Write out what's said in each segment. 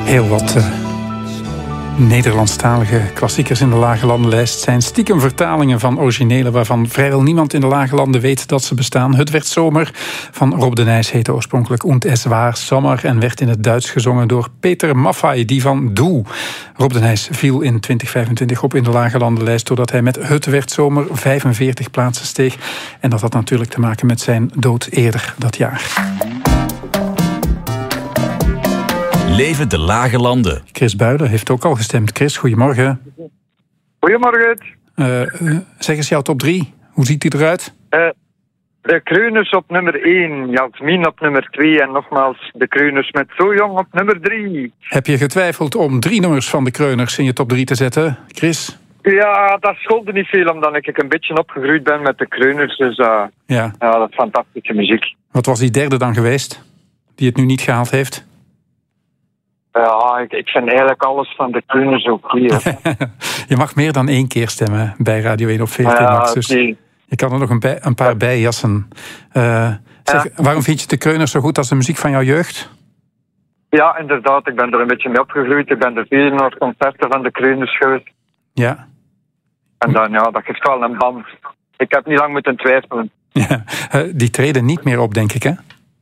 Heel wat Nederlandstalige klassiekers in de Lage Landenlijst zijn stiekem vertalingen van originele waarvan vrijwel niemand in de Lage Landen weet dat ze bestaan. Het werd zomer van Rob de Nijs heette oorspronkelijk Und es war Sommer en werd in het Duits gezongen door Peter Maffay, die van Du. Rob de Nijs viel in 2025 op in de Lage Landenlijst doordat hij met Het werd zomer 45 plaatsen steeg. En dat had natuurlijk te maken met zijn dood eerder dat jaar. Leven de Lage Landen. Chris Buijlen heeft ook al gestemd. Chris, goedemorgen. Goedemorgen. Zeg eens jouw top 3. Hoe ziet die eruit? De Kreuners op nummer 1, Jasmin op nummer 2 en nogmaals de Kreuners met Zo Jong op nummer 3. Heb je getwijfeld om 3 nummers van de Kreuners in je top 3 te zetten, Chris? Ja, dat scholde niet veel omdat ik een beetje opgegroeid ben met de Kreuners. Dus ja, dat is fantastische muziek. Wat was die derde dan geweest, die het nu niet gehaald heeft? Ja, ik vind eigenlijk alles van de Kreuners oké. Je mag meer dan 1 keer stemmen bij Radio 1 op 14 max. Dus je kan er nog een paar bij jassen. Waarom vind je de Kreuners zo goed als de muziek van jouw jeugd? Ja, inderdaad. Ik ben er een beetje mee opgegroeid. Ik ben er veel naar concerten van de Kreuners geweest. Ja. En dan, dat geeft wel een band. Ik heb niet lang moeten twijfelen. Ja. Die treden niet meer op, denk ik, hè?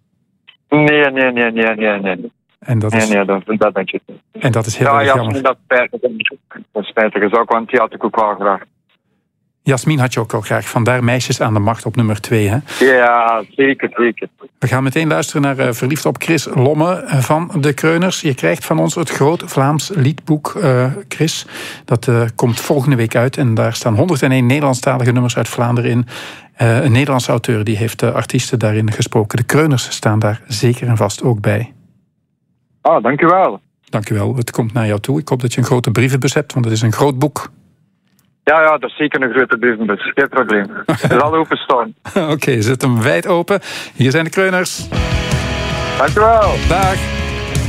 Nee. En dat is... dat denk ik niet. En dat is heel erg jammer. Dat is spijtig ook, want die had ik ook wel graag. Jasmin had je ook al graag. Vandaar Meisjes aan de Macht op nummer 2, hè? Ja, zeker. We gaan meteen luisteren naar Verliefd op Chris Lomme van de Kreuners. Je krijgt van ons het Groot Vlaams Liedboek, Chris. Dat komt volgende week uit. En daar staan 101 Nederlandstalige nummers uit Vlaanderen in. Een Nederlandse auteur die heeft de artiesten daarin gesproken. De Kreuners staan daar zeker en vast ook bij. Dank u wel. Dank u wel. Het komt naar jou toe. Ik hoop dat je een grote brievenbus hebt, want het is een groot boek. Ja, dat is zeker een grote brievenbus. Geen probleem. Het zal openstaan. Oké, zet hem wijd open. Hier zijn de Kreuners. Dank u wel. Dag.